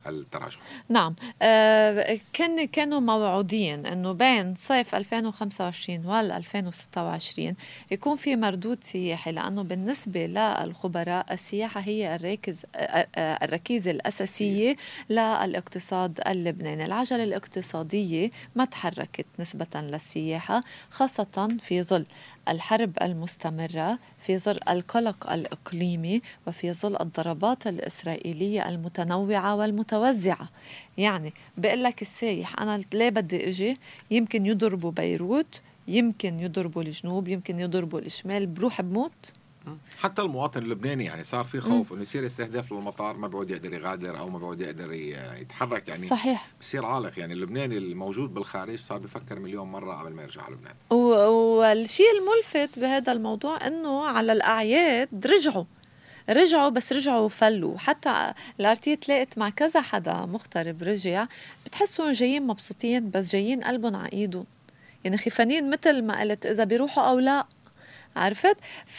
التراجع؟ نعم. كانوا موعودين أنه بين صيف 2025 وال 2026 يكون في مردود سياحي، لأنه بالنسبة للخبراء السياحة هي الركيزة الأساسية للاقتصاد اللبناني. العجلة الاقتصادية ما تحركت نسبة للسياحة، خاصة في ظل الحرب المستمرة، في ظل القلق الإقليمي، وفي ظل الضربات الإسرائيلية المتنوعة والمتوزعة. يعني بقول لك السايح أنا ليه بدي أجي؟ يمكن يضربوا بيروت، يمكن يضربوا الجنوب، يمكن يضربوا الشمال، بروح بموت. حتى المواطن اللبناني يعني صار في خوف انه يصير استهداف للمطار، ما بعود يقدر يغادر او ما بعود يقدر يتحرك يعني. صحيح. بصير عالق يعني. اللبناني الموجود بالخارج صار بفكر مليون مرة قبل ما يرجع على لبنان. والشيء الملفت بهذا الموضوع انه على الاعياد رجعوا بس رجعوا فلوا. حتى الارتي تلاقت مع كذا حدا مغترب رجع، بتحسوا جايين مبسوطين بس جايين قلبهم على ايدهم، يعني خيفانين مثل ما قلت اذا بيروحوا او لا. عرفت؟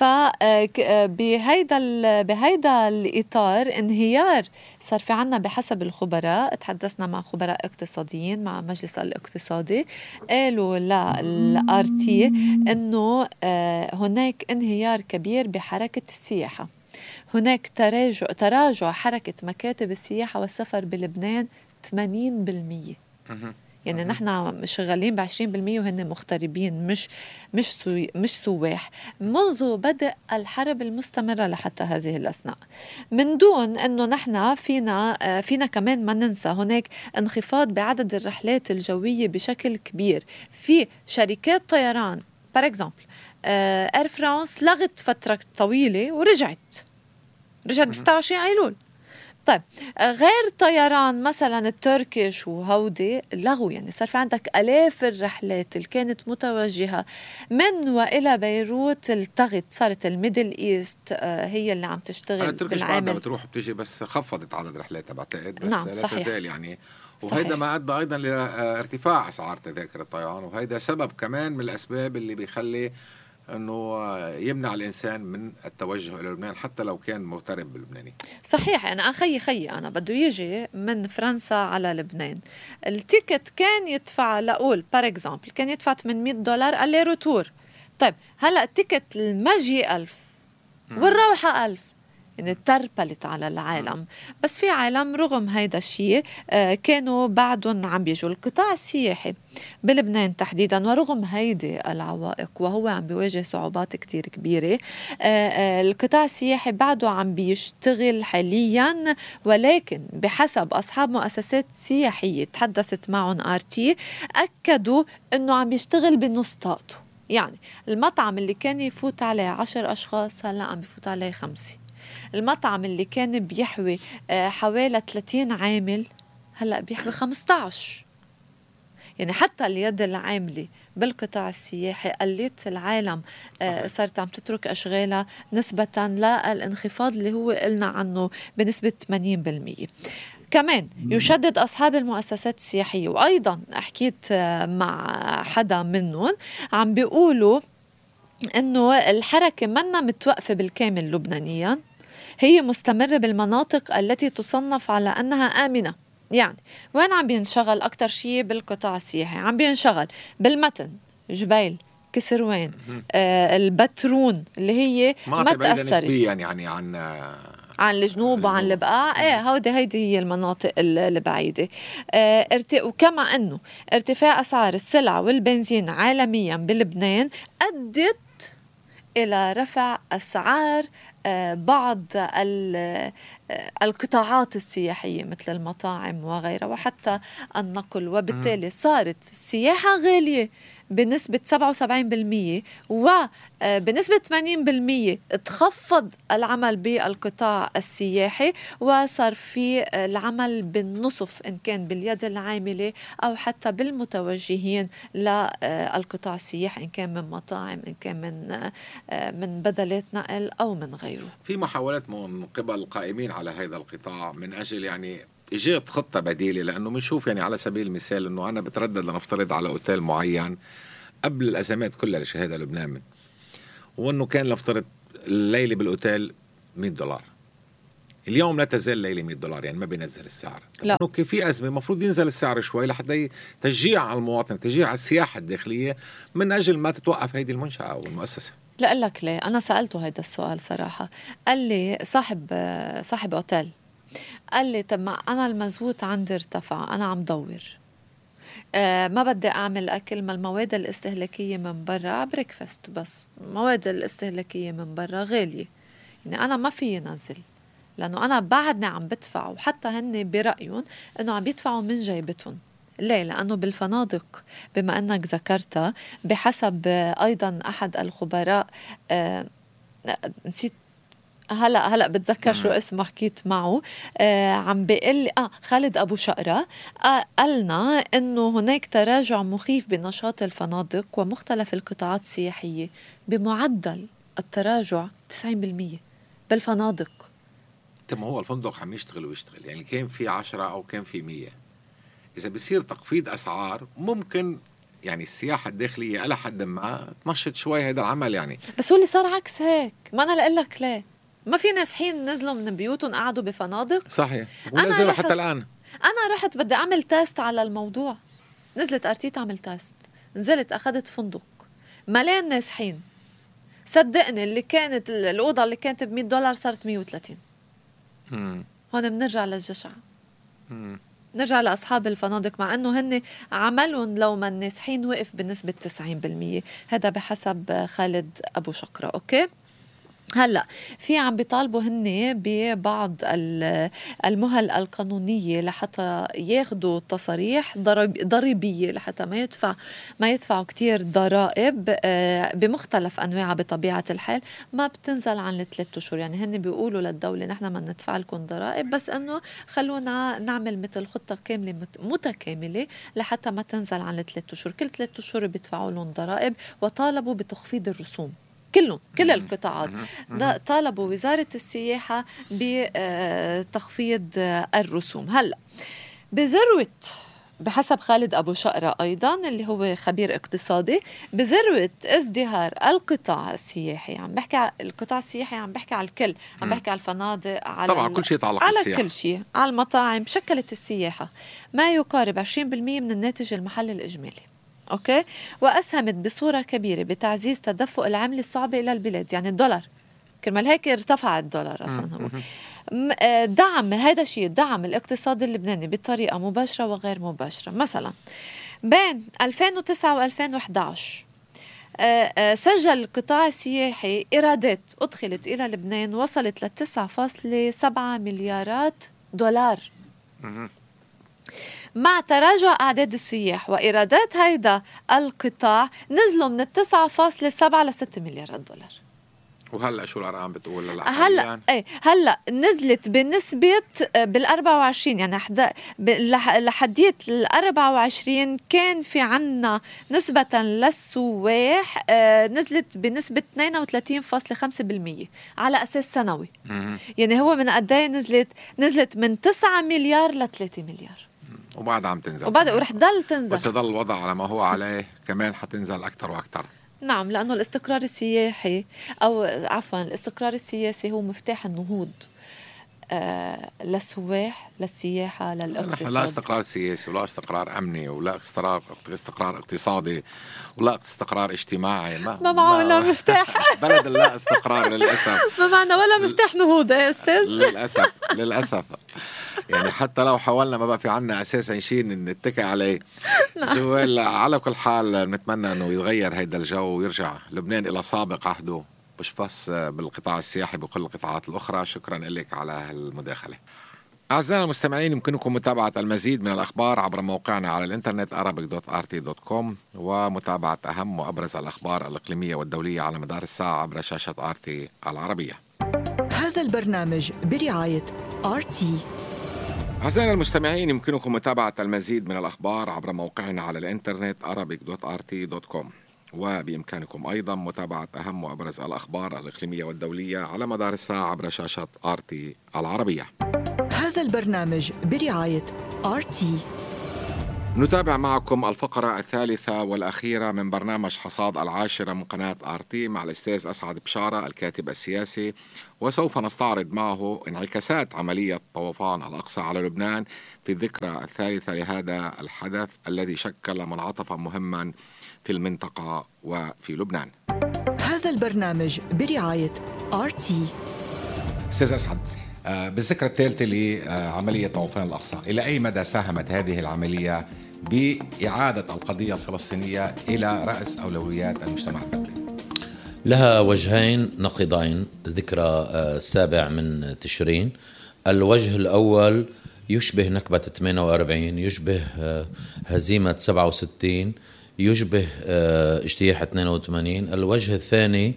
بهيدا الإطار انهيار صار في عنا بحسب الخبراء. تحدثنا مع خبراء اقتصاديين مع مجلس الاقتصادي، قالوا للآرتي أنه هناك انهيار كبير بحركة السياحة، هناك تراجع حركة مكاتب السياحة والسفر بلبنان 80%. يعني نحن شغالين ب20% وهن مغتربين مش سواح منذ بدء الحرب المستمرة لحتى هذه الأثناء. من دون أنه نحن فينا كمان ما ننسى هناك انخفاض بعدد الرحلات الجوية بشكل كبير. في شركات طيران بار اكزامبل اير فرانس لغت فترة طويلة ورجعت ب 26 أيلول. طيب غير طيران مثلا التركيش وهودي لغوا، يعني صار في عندك آلاف الرحلات اللي كانت متوجهة من وإلى بيروت التغت، صارت الميدل إيست هي اللي عم تشتغل التركيش بعدها بتروح بتيجي بس خفضت عدد رحلاتها بعتقد، بس نعم لا صحيح. تزال يعني. وهيدا ما أدى أيضا لارتفاع أسعار تذاكر الطيران، وهيدا سبب كمان من الأسباب اللي بيخلي أنه يمنع الإنسان من التوجه إلى لبنان حتى لو كان مغترب بلبناني. صحيح. أنا خيي أنا بده يجي من فرنسا على لبنان، التيكت كان يدفع لأقول بار اكزامبل كان يدفع $800 اللي روتور. طيب هلأ التيكت المجي 1000 والروحة 1000، يعني تربلت على العالم. بس في عالم رغم هيدا الشيء كانوا بعدهم عم بيجوا. القطاع السياحي بلبنان تحديدا ورغم هيدي العوائق وهو عم بيواجه صعوبات كتير كبيرة، القطاع السياحي بعده عم بيشتغل حاليا، ولكن بحسب أصحاب مؤسسات سياحية تحدثت معهم آرتي أكدوا أنه عم بيشتغل بنص طاقته. يعني المطعم اللي كان يفوت عليه 10 أشخاص هلأ عم بيفوت عليه 5. المطعم اللي كان بيحوي حوالي 30 عامل هلأ بيحوي 15. يعني حتى اليد العاملة بالقطاع السياحي قلت العالم صارت عم تترك أشغالها نسبة للانخفاض اللي هو قلنا عنه بنسبة 80%. كمان يشدد أصحاب المؤسسات السياحية، وأيضا حكيت مع حدا منهم عم بيقولوا إنه الحركة منا متوقفة بالكامل لبنانيا، هي مستمرة بالمناطق التي تصنف على أنها آمنة. يعني وين عم بينشغل أكتر شيء؟ بالقطاع السياحي عم بينشغل بالمتن، جبيل، كسروان، البترون اللي هي ما تأثرت نسبيا يعني عن الجنوب وعن البقاع. هيدي هي المناطق البعيدة. وكما أنه ارتفاع أسعار السلع والبنزين عالميا بلبنان أدت إلى رفع أسعار بعض القطاعات السياحية مثل المطاعم وغيرها وحتى النقل، وبالتالي صارت السياحة غالية بنسبة 77% وبنسبة 80% تخفض العمل بالقطاع السياحي، وصار في العمل بالنصف إن كان باليد العاملة أو حتى بالمتوجهين للقطاع السياحي، إن كان من مطاعم، إن كان من بدلات نقل أو من غيره. في محاولات من قبل القائمين على هذا القطاع من أجل يعني إيجاد خطة بديلة، لأنه بنشوف يعني على سبيل المثال أنه أنا بتردد لنفترض على أوتيل معين قبل الأزمات كلها اللي شهدها لبنان، وأنه كان لنفترض الليلة بالأوتيل $100، اليوم لا تزال ليلة $100 يعني ما بينزل السعر. لا. اوكي في أزمة المفروض ينزل السعر شوي لحتى تشجيع على المواطن، تشجيع على السياحة الداخلية من أجل ما تتوقف هذه المنشأة أو المؤسسة. لا أقول لك ليه، أنا سألته هيدا السؤال صراحة. قال لي صاحب أوتيل قال لي طب ما أنا المزود عندي ارتفع، أنا عم دور ما بدي أعمل أكل، ما المواد الاستهلاكية من برا بريكفاست، بس المواد الاستهلاكية من برا غالية، يعني أنا ما في نزل لأنه أنا بعدني عم بدفع، وحتى هن برأيهم أنه عم يدفعوا من جيبتهم. ليه؟ لأنه بالفنادق بما أنك ذكرتها بحسب أيضا أحد الخبراء نسيت هلا بتذكر شو اسمه، حكيت معه عم بيقول لي خالد أبو شقرة قالنا إنه هناك تراجع مخيف بنشاط الفنادق ومختلف القطاعات السياحية بمعدل التراجع 90% بالفنادق. طب ما هو الفندق عم يشتغل ويشتغل، يعني كان في 10 أو كان في 100، إذا بصير تخفيض أسعار ممكن يعني السياحة الداخلية إلى حد ما تنشط شوي هذا العمل يعني. بس هو اللي صار عكس هيك، ما أنا لأقول لك ليه، ما في ناس حين نزلوا من بيوتهم قعدوا بفنادق. صحيح، ونزلوا حتى الآن. أنا رحت بدي أعمل تيست على الموضوع، نزلت أرتيت أعمل تيست، نزلت أخذت فندق مليان ناس حين، صدقني اللي كانت الأوضة اللي كانت $100 صارت 130. هون بنرجع للجشع، نرجع لأصحاب الفنادق، مع أنه هن عملهم لو ما الناس حين وقف بنسبة 90%. هذا بحسب خالد أبو شقرة. أوكي، هلأ في عم بيطالبوا هن ببعض المهل القانونية لحتى ياخدوا تصاريح ضريبية لحتى ما يدفعوا كتير ضرائب بمختلف أنواعها. بطبيعة الحال ما بتنزل عن 3 أشهر، يعني هن بيقولوا للدولة نحن ما ندفع لكم ضرائب، بس أنه خلونا نعمل مثل خطة كاملة متكاملة لحتى ما تنزل عن 3 أشهر. كل 3 أشهر بيدفعوا لهم ضرائب، وطالبوا بتخفيض الرسوم كل القطاعات. طالبوا وزارة السياحة بتخفيض الرسوم. هلأ بذروة بحسب خالد أبو شقرة أيضا اللي هو خبير اقتصادي، بذروة ازدهار القطاع السياحي، عم بحكي على القطاع السياحي، عم بحكي على الكل، عم بحكي على الفنادق، على طبعا كل شيء يتعلق على بالسياحة، كل شيء، على المطاعم. شكلت السياحة ما يقارب 20% من الناتج المحلي الإجمالي. أوكي، وأسهمت بصورة كبيرة بتعزيز تدفق العملة الصعبة إلى البلاد، يعني الدولار كرمال هيك ارتفع الدولار أصلا. هو دعم هذا الشيء، دعم الاقتصاد اللبناني بطريقة مباشرة وغير مباشرة. مثلا بين 2009 و2011 سجل القطاع السياحي إيرادات أدخلت إلى لبنان وصلت ل 9.7 مليارات دولار، مع تراجع أعداد السياح وإيرادات هيدا القطاع نزلوا من 9.7 ل 6 مليارات دولار. وهلا شو الأرقام بتقول هلا نزلت بنسبة بال24، يعني لحديت ال24 كان في عنا نسبة للسواح نزلت بنسبة 32.5% على أساس سنوي. يعني هو من قد ايه نزلت من 9 مليار ل 3 مليار، وبعد عم تنزل، ورح ضل تنزل، بس ضل الوضع على ما هو عليه كمان حتنزل أكتر وأكتر. نعم، لأنه الاستقرار السياحي أو عفوا الاستقرار السياسي هو مفتاح النهوض للسواح، للسياحة، للاقتصاد. لا استقرار سياسي ولا استقرار أمني ولا استقرار اقتصادي ولا استقرار اجتماعي، ما معه ولا مفتاح بلد لا استقرار للأسف، ما معنا ولا مفتاح نهوض يا أستاذ. للأسف يعني حتى لو حاولنا ما بقى في عنا أساسا شيء نتكئ عليه. جوال على كل حال نتمنى أنه يتغير هيدا الجو ويرجع لبنان إلى سابق عهده، مش بس بالقطاع السياحي، بكل القطاعات الأخرى. شكرا لك على المداخلة. أعزائنا المستمعين، يمكنكم متابعة المزيد من الأخبار عبر موقعنا على الإنترنت arabic.rt.com، ومتابعة أهم وأبرز الأخبار الإقليمية والدولية على مدار الساعة عبر شاشة RT العربية. هذا البرنامج برعاية RT. أعزائنا المستمعين، يمكنكم متابعة المزيد من الأخبار عبر موقعنا على الإنترنت arabic.rt.com، وبإمكانكم أيضا متابعة أهم وأبرز الأخبار الإقليمية والدولية على مدار الساعة عبر شاشة RT العربية. هذا البرنامج برعاية RT. نتابع معكم الفقرة الثالثة والأخيرة من برنامج حصاد العاشرة من قناة RT مع الأستاذ أسعد بشارة الكاتب السياسي، وسوف نستعرض معه انعكاسات عملية طوفان الأقصى على لبنان في الذكرى الثالثة لهذا الحدث الذي شكل منعطفا مهما في المنطقة وفي لبنان. هذا البرنامج برعاية RT. أستاذ أسعد، بالذكرى الثالثة لعملية طوفان الأقصى، إلى أي مدى ساهمت هذه العملية بإعادة القضية الفلسطينية إلى رأس أولويات المجتمع الدولي؟ لها وجهين نقيضين. ذكرى 7 من تشرين، الوجه الأول يشبه نكبة 48، يشبه هزيمة 67، يشبه اجتياح 82. الوجه الثاني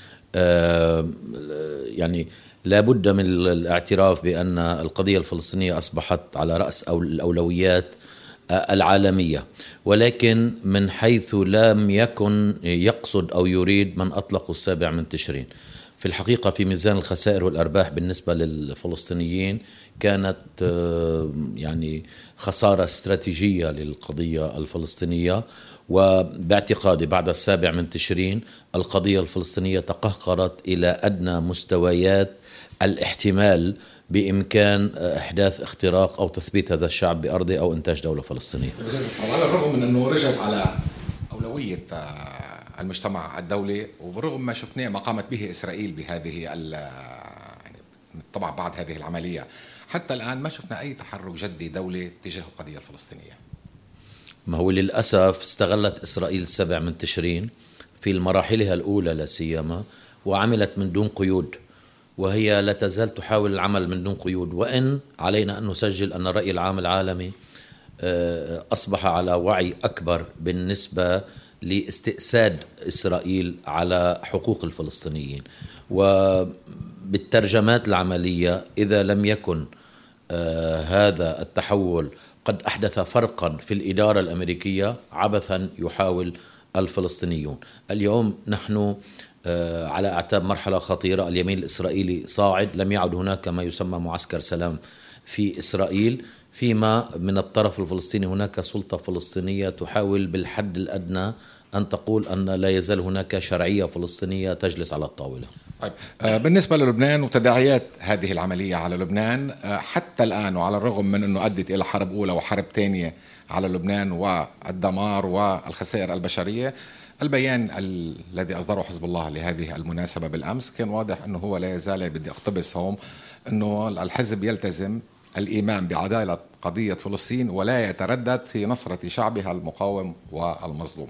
يعني لا بد من الاعتراف بأن القضية الفلسطينية أصبحت على رأس الأولويات العالمية، ولكن من حيث لم يكن يقصد أو يريد من أطلقوا 7 من تشرين. في الحقيقة في ميزان الخسائر والأرباح بالنسبة للفلسطينيين كانت يعني خسارة استراتيجية للقضية الفلسطينية، وباعتقادي بعد 7 من تشرين القضية الفلسطينية تقهقرت إلى أدنى مستويات الاحتمال بإمكان إحداث اختراق أو تثبيت هذا الشعب بأرضه أو إنتاج دولة فلسطينية. على الرغم من أنه رجعت على أولوية المجتمع الدولي، وبرغم ما شفناه ما قامت به إسرائيل بهذه يعني طبعا بعد هذه العملية، حتى الآن ما شفنا أي تحرك جدي دولي تجاه القضية الفلسطينية. ما هو للأسف استغلت إسرائيل 7 من تشرين في مراحلها الأولى لا سيما، وعملت من دون قيود، وهي لا تزال تحاول العمل من دون قيود. وإن علينا أن نسجل أن الرأي العام العالمي أصبح على وعي أكبر بالنسبة لاستئساد إسرائيل على حقوق الفلسطينيين، وبالترجمات العملية إذا لم يكن هذا التحول قد أحدث فرقا في الإدارة الأمريكية، عبثا يحاول الفلسطينيون. اليوم نحن على أعتاب مرحلة خطيرة، اليمين الإسرائيلي صاعد، لم يعد هناك ما يسمى معسكر سلام في إسرائيل، فيما من الطرف الفلسطيني هناك سلطة فلسطينية تحاول بالحد الأدنى أن تقول أن لا يزال هناك شرعية فلسطينية تجلس على الطاولة. طيب، بالنسبة للبنان وتداعيات هذه العملية على لبنان حتى الآن، وعلى الرغم من أنه أدت إلى حرب أولى وحرب ثانية على لبنان والدمار والخسائر البشرية، البيان الذي أصدره حزب الله لهذه المناسبة بالأمس كان واضح أنه هو لا يزال، بدي أقتبس هون، أنه الحزب يلتزم الإيمان بعدالة قضية فلسطين ولا يتردد في نصرة شعبها المقاوم والمظلوم.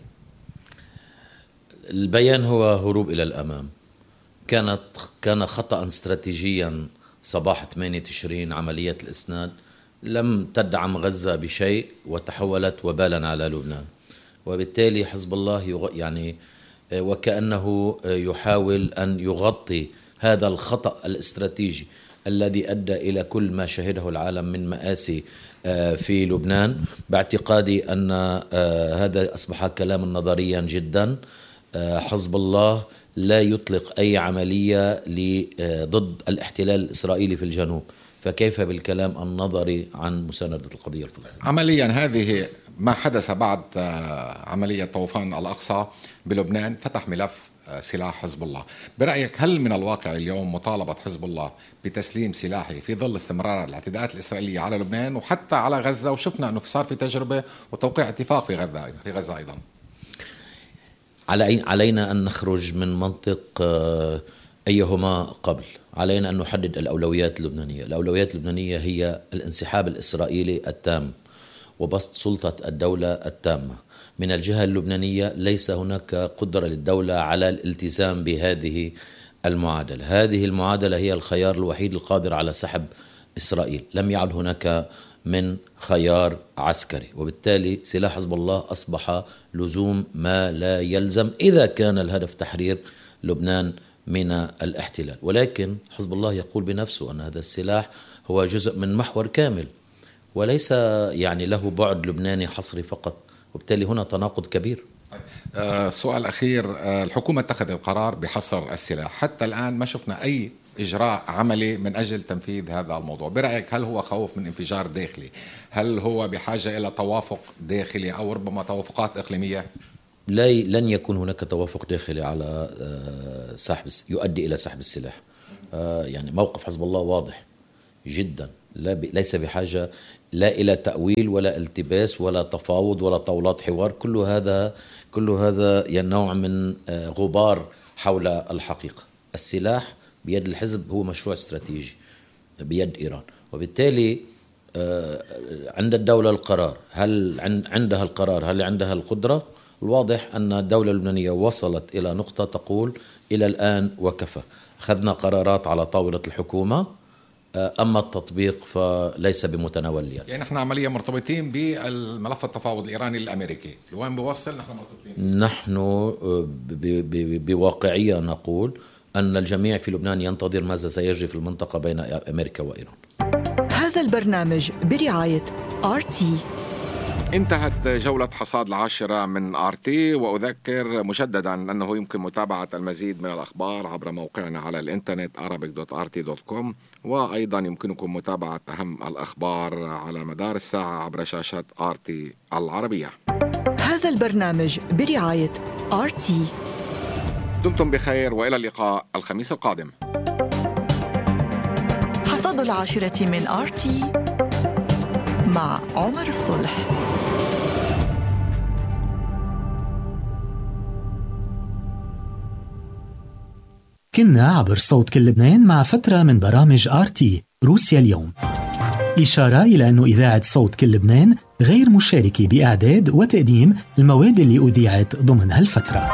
البيان هو هروب إلى الأمام. كان خطأ استراتيجيا صباح 8 تشرين عملية الإسناد، لم تدعم غزة بشيء وتحولت وبالا على لبنان، وبالتالي حزب الله يعني وكأنه يحاول أن يغطي هذا الخطأ الاستراتيجي الذي أدى إلى كل ما شهده العالم من مآسي في لبنان. باعتقادي أن هذا أصبح كلاما نظريا جدا. حزب الله لا يطلق أي عملية ضد الاحتلال الإسرائيلي في الجنوب، فكيف بالكلام النظري عن مساندة القضية الفلسطينية؟ عمليا هذه ما حدث بعد عملية طوفان الأقصى بلبنان فتح ملف سلاح حزب الله. برأيك هل من الواقع اليوم مطالبة حزب الله بتسليم سلاحه في ظل استمرار الاعتداءات الإسرائيلية على لبنان وحتى على غزة، وشفنا أنه صار في تجربة وتوقيع اتفاق في غزة أيضا؟ علينا أن نخرج من منطق أيهما قبل. علينا أن نحدد الأولويات اللبنانية. الأولويات اللبنانية هي الانسحاب الإسرائيلي التام وبسط سلطة الدولة التامة. من الجهة اللبنانية ليس هناك قدرة للدولة على الالتزام بهذه المعادلة. هذه المعادلة هي الخيار الوحيد القادر على سحب إسرائيل. لم يعد هناك من خيار عسكري، وبالتالي سلاح حزب الله أصبح لزوم ما لا يلزم إذا كان الهدف تحرير لبنان من الاحتلال. ولكن حزب الله يقول بنفسه أن هذا السلاح هو جزء من محور كامل وليس يعني له بعد لبناني حصري فقط، وبالتالي هنا تناقض كبير. سؤال أخير. الحكومة اتخذت قرار بحصر السلاح، حتى الآن ما شفنا أي إجراء عملي من أجل تنفيذ هذا الموضوع. برأيك هل هو خوف من انفجار داخلي؟ هل هو بحاجة إلى توافق داخلي أو ربما توافقات إقليمية؟ لن يكون هناك توافق داخلي على يؤدي إلى سحب السلاح. يعني موقف حزب الله واضح جدا، ليس بحاجة لا إلى تأويل ولا التباس ولا تفاوض ولا طاولات حوار. كل هذا نوع من غبار حول الحقيقة. السلاح بيد الحزب هو مشروع استراتيجي بيد إيران، وبالتالي عند الدولة القرار. هل عندها القرار؟ هل عندها القدرة؟ الواضح أن الدولة اللبنانية وصلت إلى نقطة تقول إلى الآن وكفى. أخذنا قرارات على طاولة الحكومة، أما التطبيق فليس بمتناول اليد. يعني نحن عمليا مرتبطين بالملف التفاوض الإيراني الأمريكي، لوين بيوصل نحن مرتبطين؟ نحن بواقعية نقول أن الجميع في لبنان ينتظر ماذا سيجري في المنطقة بين أمريكا وإيران. هذا البرنامج برعاية RT. انتهت جولة حصاد العاشرة من RT، وأذكر مجددا أنه يمكن متابعة المزيد من الأخبار عبر موقعنا على الإنترنت arabic.rt.com، وأيضا يمكنكم متابعة أهم الأخبار على مدار الساعة عبر شاشة RT العربية. هذا البرنامج برعاية RT. دمتم بخير وإلى اللقاء الخميس القادم. حصاد العاشرة من RT مع عمر الصلح. كنا عبر صوت كل لبنان مع فترة من برامج RT روسيا اليوم. إشارة إلى أن إذاعة صوت كل لبنان غير مشاركة بإعداد وتقديم المواد اللي أذيعت ضمن هالفترة.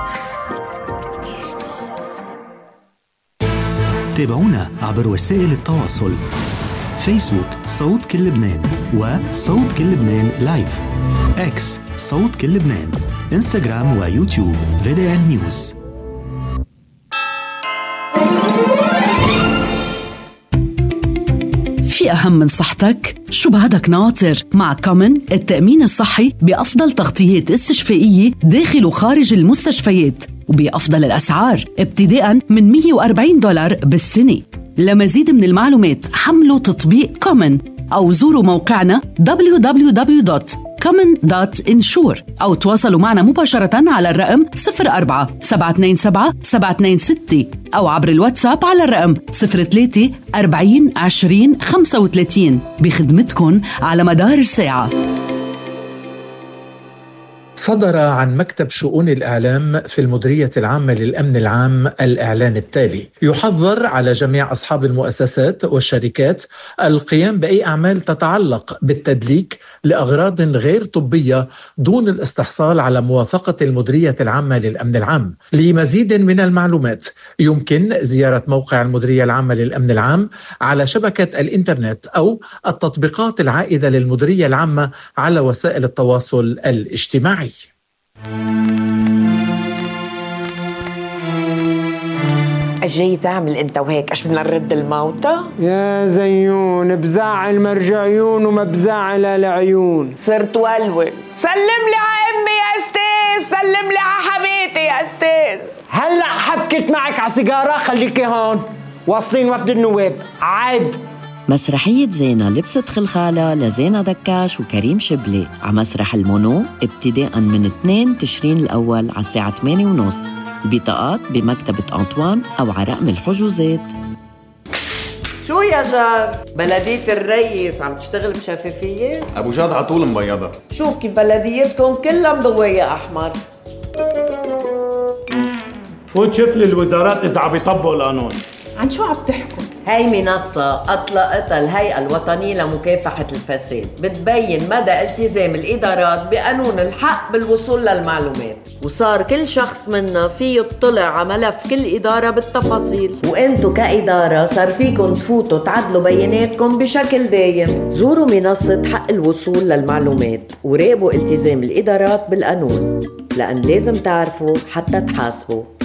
تابعونا عبر وسائل التواصل: فيسبوك صوت كل لبنان، وصوت كل لبنان لايف، اكس صوت كل لبنان، انستغرام ويوتيوب VDL نيوز. في أهم من صحتك؟ شو بعدك ناطر؟ مع كومن التأمين الصحي بأفضل تغطيات استشفائية داخل وخارج المستشفيات وبأفضل الأسعار ابتداء من $140 بالسنة. لمزيد من المعلومات حملوا تطبيق كومن أو زوروا موقعنا www.common.insure أو تواصلوا معنا مباشرة على الرقم 04-727-726 أو عبر الواتساب على الرقم 03-40-20-35 بخدمتكم على مدار الساعة. صدر عن مكتب شؤون الإعلام في المديرية العامة للأمن العام الإعلان التالي: يحظر على جميع أصحاب المؤسسات والشركات القيام بأي أعمال تتعلق بالتدليك لأغراض غير طبية دون الاستحصال على موافقة المديرية العامة للأمن العام. لمزيد من المعلومات يمكن زيارة موقع المديرية العامة للأمن العام على شبكة الإنترنت أو التطبيقات العائدة للمديرية العامة على وسائل التواصل الاجتماعي. جاي تعمل انت وهيك ايش بدنا نرد الموتى؟ يا زيون بزعل مرجعيون وما بزعل العيون. صرت ولول. سلم لي على امي يا استاذ، سلم لي على حماتي يا استاذ. هلا حبكت معك على سيجاره، خليكي هون. واصلين وفد النواب. عاد مسرحية زينة لبست خلخالة لزينة دكاش وكريم شبلي على مسرح المونو ابتداء من 2 تشرين الأول على الساعة 8:30. البطاقات بمكتبة أنطوان أو على رقم الحجوزات. شو يا جار؟ بلدية الرئيس عم تشتغل بشفافية؟ أبو جاد عطول مبيضة. شوف كيف بلديتكم كلها مضوية أحمر. فوت شوف لي الوزارات إذا عم يطبقوا القانون. عن شو عم تحكوا؟ هاي منصة أطلقتها الهيئة الوطنية لمكافحة الفساد، بتبين مدى التزام الإدارات بقانون الحق بالوصول للمعلومات، وصار كل شخص منا فيه يطلع على ملف كل إدارة بالتفاصيل، وإنتو كإدارة صار فيكن تفوتوا تعدلوا بياناتكم بشكل دايم. زوروا منصة حق الوصول للمعلومات وراقبوا التزام الإدارات بالقانون، لأن لازم تعرفوا حتى تحاسبوا.